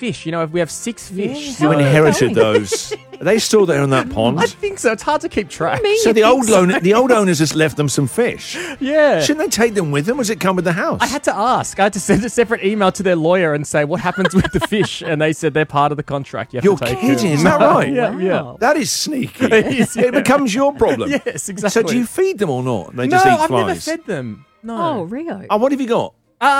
fish. You know, we have 6 fish. You inherited those. Are they still there in that pond? I think so. It's hard to keep track. So the old owners just left them some fish. Yeah. Shouldn't they take them with them? Or does it come with the house? I had to ask. I had to send a separate email to their lawyer and say, what happens with the fish? And they said they're part of the contract. You're to take kidding, them. is that right? Yeah. That is sneaky. It is, yeah. It becomes your problem. Yes, exactly. So do you feed them or not? They No, just eat I've flies. never fed them. No. Oh, Rio. Oh, what have you got?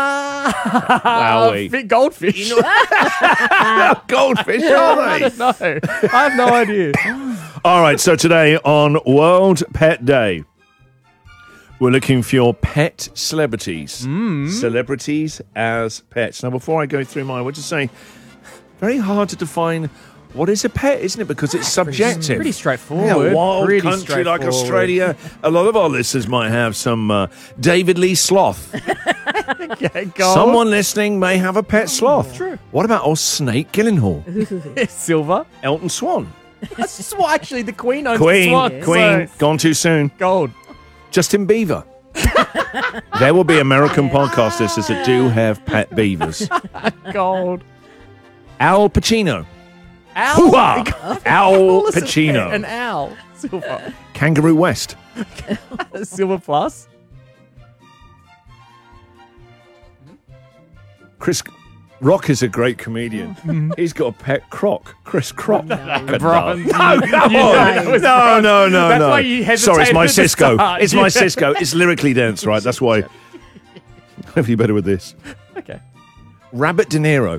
Wowie. Goldfish. Goldfish, I are they? don't know. I have no idea. All right, so today on World Pet Day, we're looking for your pet celebrities. Celebrities as pets. Now, before I go through mine, we're just saying, very hard to define what is a pet, isn't it? Because it's subjective. Pretty straightforward. Yeah, a wild Pretty country like straightforward. Australia. A lot of our listeners might have some David Lee Sloth. Okay, gold. Someone listening may have a pet sloth. True. What about old Snake Gyllenhaal? Silver. Elton Swan. That's just what actually the Queen owns. Queen, the swan, Queen, so- gone too soon. Gold. Justin Bieber. There will be American podcast listeners that do have pet beavers. Gold. Al Pacino. Owl. Hoo-ha! Al Pacino. An owl. Silver. Kangaroo West. Silver plus. Chris Rock is a great comedian. He's got a pet croc. Chris Croc. Bronze. No, come on. No. That's why you hesitated Sorry, it's my at the Cisco. start. It's my Cisco. It's lyrically dense, right? That's why. Hopefully better with this. Okay. Rabbit De Niro.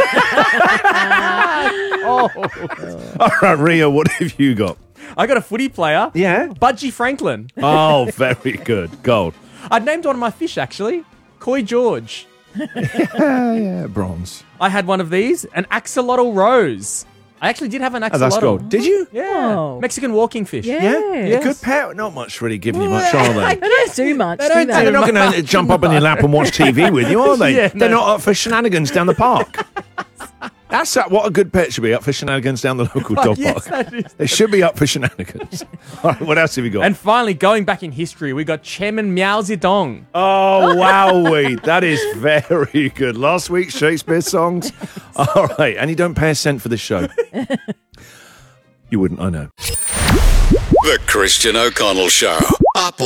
Oh. All right, Rio, what have you got? I got a footy player. Yeah. Budgie Franklin. Oh, very good. Gold. I named one of my fish, actually. Koi George. Yeah, bronze. I had one of these. An axolotl rose. I actually did have an Oh, axolotl. that's gold. Did you? Yeah. Oh. Mexican walking fish. Yeah. A good pet. Not much really giving you much, are they? They don't do much, They do don't they? They're not going to jump up on your lap and watch TV with you, are they? Yeah, They're no. not up for shenanigans down the park. That's what a good pet should be, up for shenanigans down the local dog Yes, park. that is. They should be up for shenanigans. All right, what else have you got? And finally, going back in history, we got Chairman Mao Zedong. Oh, wowee. That is very good. Last week's Shakespeare songs. All right, and you don't pay a cent for this show. You wouldn't, I know. The Christian O'Connell Show. Up